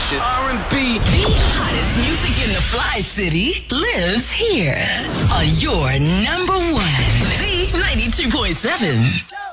shit. R&B. The hottest music in the Fly City lives here on your number one. Z92.7.